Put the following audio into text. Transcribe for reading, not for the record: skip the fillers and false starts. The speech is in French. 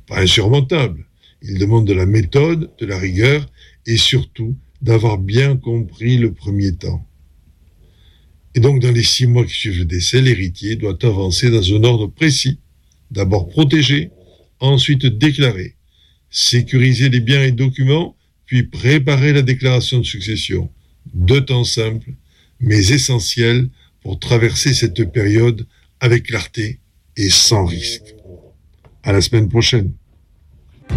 pas insurmontable. Il demande de la méthode, de la rigueur et surtout d'avoir bien compris le premier temps. Et donc, dans les 6 mois qui suivent le décès, l'héritier doit avancer dans un ordre précis. D'abord protéger, ensuite déclarer, sécuriser les biens et documents, puis préparer la déclaration de succession. 2 temps simples, mais essentiels pour traverser cette période avec clarté et sans risque. À la semaine prochaine.